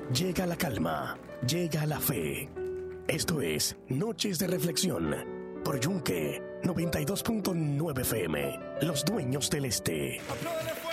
Llega la calma, llega la fe. Esto es Noches de Reflexión por Yunque 92.9 FM, los dueños del este. ¡Apláudale fuerte!